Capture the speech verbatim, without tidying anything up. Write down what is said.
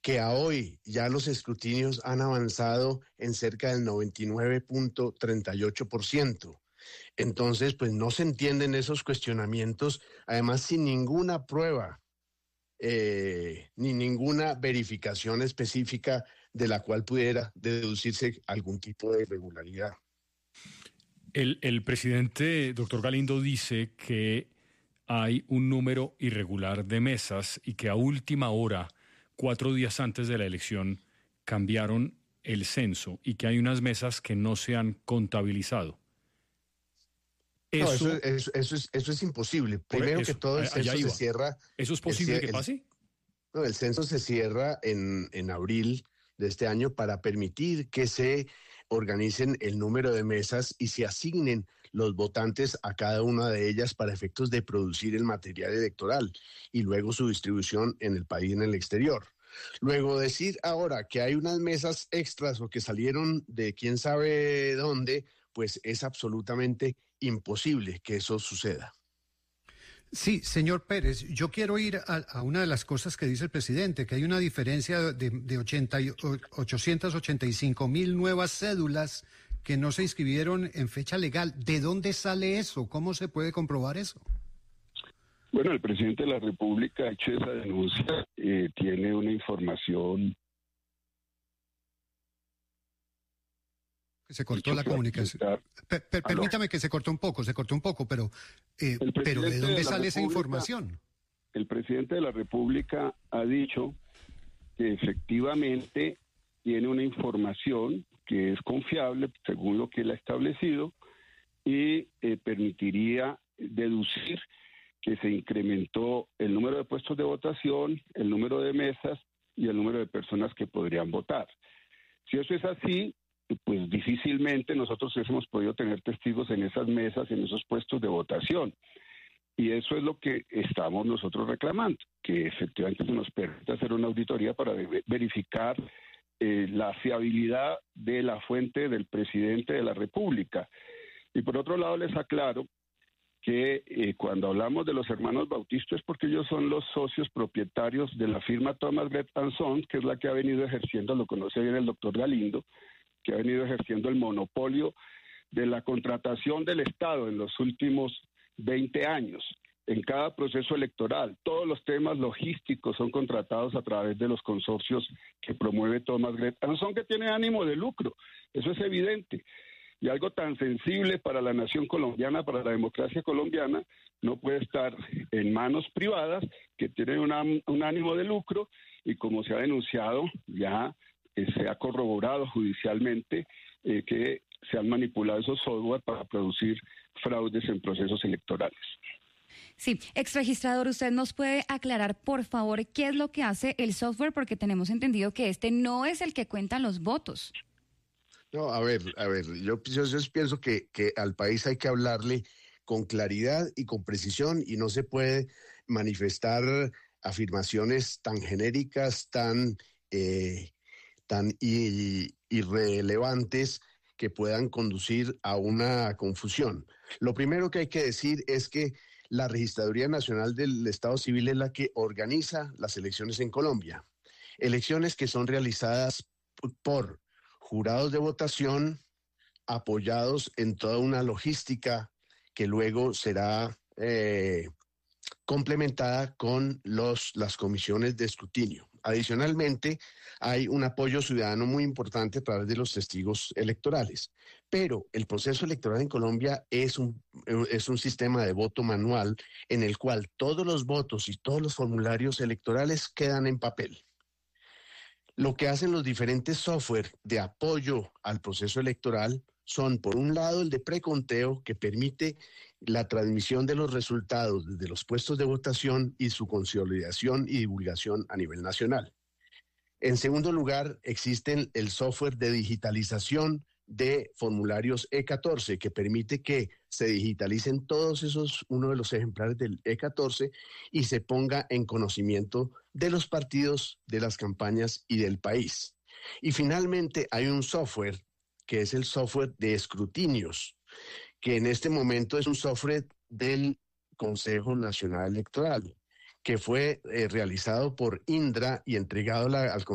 que a hoy ya los escrutinios han avanzado en cerca del noventa y nueve punto treinta y ocho por ciento. Entonces, pues no se entienden esos cuestionamientos, además sin ninguna prueba, eh, ni ninguna verificación específica de la cual pudiera deducirse algún tipo de irregularidad. El, el presidente, doctor Galindo, dice que hay un número irregular de mesas y que a última hora, cuatro días antes de la elección, cambiaron el censo y que hay unas mesas que no se han contabilizado. Eso, no, eso, eso, eso, es, eso es imposible. Primero eso, que todo, el censo se cierra... ¿Eso es posible el, que pase? El, no, el censo se cierra en, en abril de este año para permitir que se organicen el número de mesas y se asignen los votantes a cada una de ellas para efectos de producir el material electoral y luego su distribución en el país y en el exterior. Luego decir ahora que hay unas mesas extras o que salieron de quién sabe dónde, pues es absolutamente imposible que eso suceda. Sí, señor Pérez, yo quiero ir a, a una de las cosas que dice el presidente, que hay una diferencia de, de ochenta y, ochocientas ochenta y cinco mil nuevas cédulas que no se inscribieron en fecha legal. ¿De dónde sale eso? ¿Cómo se puede comprobar eso? Bueno, el presidente de la República ha hecho esa denuncia, eh, tiene una información... Se cortó la comunicación. Per, per, permítame que se cortó un poco, se cortó un poco, pero, eh, pero ¿de dónde de sale esa información? El presidente de la República ha dicho que efectivamente tiene una información que es confiable, según lo que él ha establecido, y eh, permitiría deducir que se incrementó el número de puestos de votación, el número de mesas y el número de personas que podrían votar. Si eso es así, pues difícilmente nosotros hubiésemos podido tener testigos en esas mesas, en esos puestos de votación. Y eso es lo que estamos nosotros reclamando, que efectivamente se nos permita hacer una auditoría para verificar eh, la fiabilidad de la fuente del presidente de la República. Y por otro lado les aclaro que eh, cuando hablamos de los hermanos Bautista es porque ellos son los socios propietarios de la firma Thomas Gretz and Sons, que es la que ha venido ejerciendo, lo conoce bien el doctor Galindo, que ha venido ejerciendo el monopolio de la contratación del Estado en los últimos veinte años. En cada proceso electoral, todos los temas logísticos son contratados a través de los consorcios que promueve Thomas Gretz and Sons, que tiene ánimo de lucro, eso es evidente. Y algo tan sensible para la nación colombiana, para la democracia colombiana, no puede estar en manos privadas que tienen una, un ánimo de lucro y, como se ha denunciado, ya eh, se ha corroborado judicialmente eh, que se han manipulado esos software para producir fraudes en procesos electorales. Sí, exregistrador, ¿usted nos puede aclarar, por favor, qué es lo que hace el software? Porque tenemos entendido que este no es el que cuenta los votos. No, a ver, a ver, yo, yo, yo pienso que, que al país hay que hablarle con claridad y con precisión y no se puede manifestar afirmaciones tan genéricas, tan, eh, tan i- irrelevantes que puedan conducir a una confusión. Lo primero que hay que decir es que la Registraduría Nacional del Estado Civil es la que organiza las elecciones en Colombia. Elecciones que son realizadas por jurados de votación apoyados en toda una logística que luego será eh, complementada con los, las comisiones de escrutinio. Adicionalmente, hay un apoyo ciudadano muy importante a través de los testigos electorales. Pero el proceso electoral en Colombia es un, es un sistema de voto manual en el cual todos los votos y todos los formularios electorales quedan en papel. Lo que hacen los diferentes software de apoyo al proceso electoral son, por un lado, el de preconteo, que permite la transmisión de los resultados desde los puestos de votación y su consolidación y divulgación a nivel nacional. En segundo lugar, existe el software de digitalización de formularios E catorce, que permite que se digitalicen todos esos, uno de los ejemplares del E catorce, y se ponga en conocimiento de los partidos, de las campañas y del país. Y finalmente hay un software que es el software de escrutinios, que en este momento es un software del Consejo Nacional Electoral, que fue eh, realizado por Indra y entregado la, al